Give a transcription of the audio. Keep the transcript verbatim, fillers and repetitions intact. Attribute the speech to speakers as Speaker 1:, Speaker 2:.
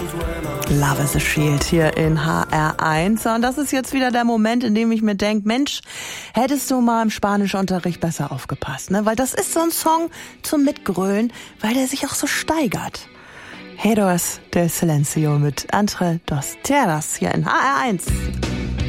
Speaker 1: Love is a Shield hier in H R eins. Und das ist jetzt wieder der Moment, in dem ich mir denke, Mensch, hättest du mal im Spanischunterricht besser aufgepasst, ne? Weil das ist so ein Song zum Mitgrölen, weil der sich auch so steigert. Héroes del Silencio mit Entre dos Tierras hier in H R eins.